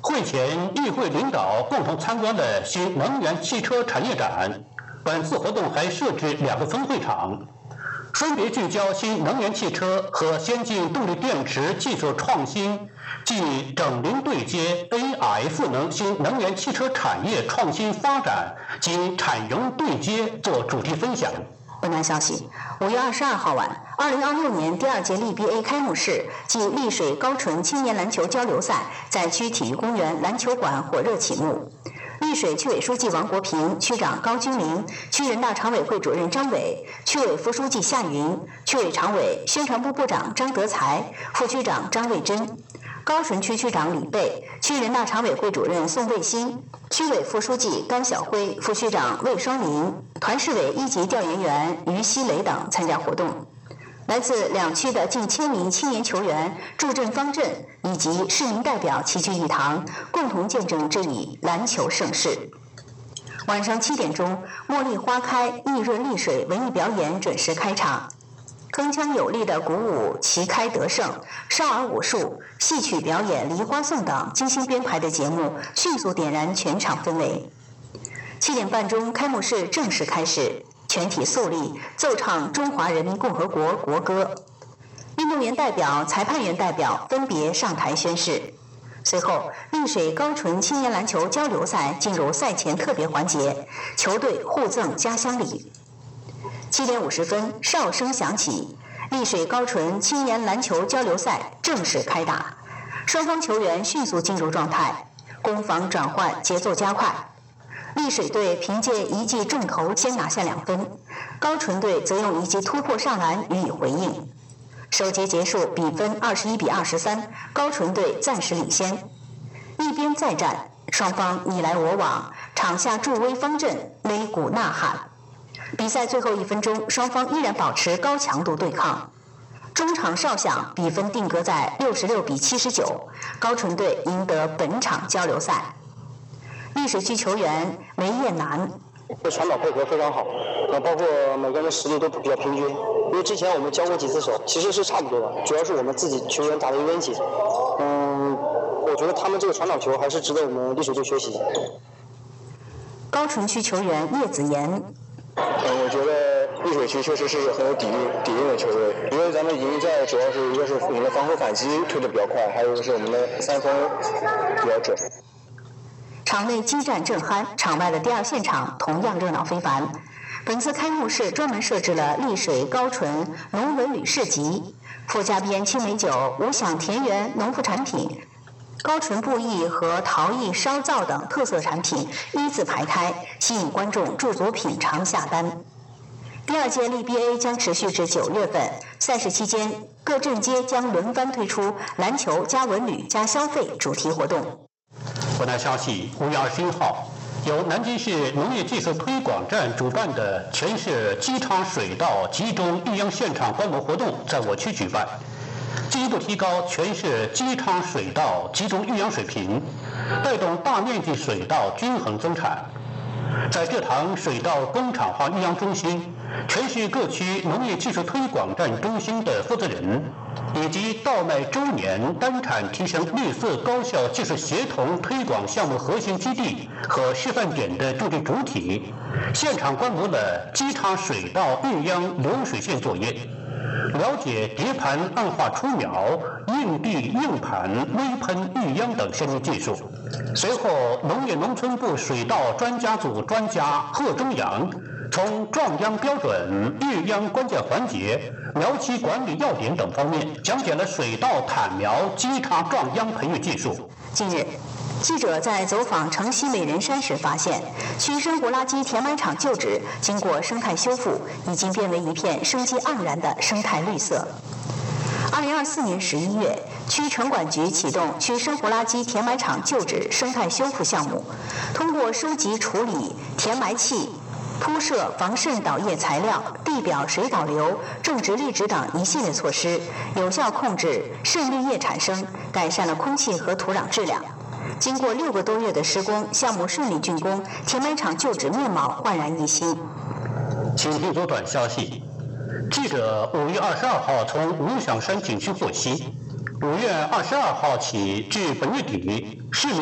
会前，议会领导共同参观了新能源汽车产业展。本次活动还设置2个分会场，分别聚焦新能源汽车和先进动力电池技术创新及整零对接 AI 赋能新能源汽车产业创新发展及产融对接做主题分享。 本台消息，5月22号晚，2026年第2届力 BA 开幕式暨丽水高淳青年篮球交流赛在区体育公园篮球馆火热启幕。丽水区委书记王国平、区长高君林、区人大常委会主任张伟、区委副书记夏云、区委常委、宣传部部长张德才、副区长张卫珍、高淳区区长李贝、区人大常委会主任宋卫新、区委副书记甘晓辉、副区长魏双林、团市委1级调研员于希雷等参加活动。来自2区的近1000名青年球员助阵方阵，以及市民代表齐聚一堂，共同见证这一篮球盛事。晚上7点钟，茉莉花开，意润丽水文艺表演准时开场。铿锵有力的鼓舞旗开得胜，少儿武术、戏曲表演、梨花颂等精心编排的节目迅速点燃全场氛围。7点半钟，开幕式正式开始。全体肃立，奏唱中华人民共和国国歌。运动员代表、裁判员代表分别上台宣誓。随后，丽水高淳青年篮球交流赛进入赛前特别环节，球队互赠家乡礼。7点50分，哨声响起，丽水高淳青年篮球交流赛正式开打。双方球员迅速进入状态，攻防转换节奏加快。丽水队凭借一记重投先拿下2分，高淳队则用一记突破上篮予以回应。首节结束，比分21比23，高淳队暂时领先。一边再战，双方你来我往，场下助威方阵，擂鼓呐喊。比赛最后1分钟，双方依然保持高强度对抗。中场哨响，比分定格在66比79，高淳队赢得本场交流赛。丽水区球员梅艳南， 传导配合非常好，包括每个人的实力都比较平均。因为之前我们交过几次手，其实是差不多的，主要是我们自己球员打得有点紧。我觉得他们这个传导球还是值得我们丽水队学习。 高淳区球员叶子妍， 我觉得丽水区确实是很有底蕴的球队，因为咱们赢在主要是一个是我们的防守反击推得比较快，还有一个是我们的3分比较准。 场内激战正酣，场外的第2现场同样热闹非凡。本次开幕式专门设置了丽水高淳农文旅市集，富家边青梅酒、五享田园农副产品、高淳布艺和陶艺烧造等特色产品一字排开，吸引观众驻足品尝下单。第2届力 BA 将持续至9月份，赛事期间各镇街将轮番推出篮球加文旅加消费主题活动。 本台消息，5月21号，由南京市农业技术推广站主办的全市机场水稻集中育秧现场观摩活动在我区举办，进一步提高全市机场水稻集中育秧水平，带动大面积水稻均衡增产。在这堂水稻工厂化育秧中心，全市各区农业技术推广站中心的负责人以及稻麦周年单产提升绿色高效技术协同推广项目核心基地和示范点的重点主体，现场观摩了机场水稻育秧流水线作业，了解叠盘暗化出苗、硬地硬盘微喷育秧等先进技术。随后，农业农村部水稻专家组专家贺中阳从壮秧标准、育秧关键环节、苗期管理要点等方面讲解了水稻坦苗机插壮秧培育技术。 近日，记者在走访城西美人山时发现，区生活垃圾填埋场旧址经过生态修复，已经变为一片生机盎然的生态绿色。2024年11月，区城管局启动区生活垃圾填埋场旧址生态修复项目，通过收集处理填埋器、铺设防渗导液材料、地表水导流、种植绿植等一系列措施，有效控制渗绿液产生，改善了空气和土壤质量。经过6个多月的施工，项目顺利竣工，填埋场旧址面貌焕然一新。 请听读短消息。记者5月22号从五响山景区获悉，5月22号起至本月底，市民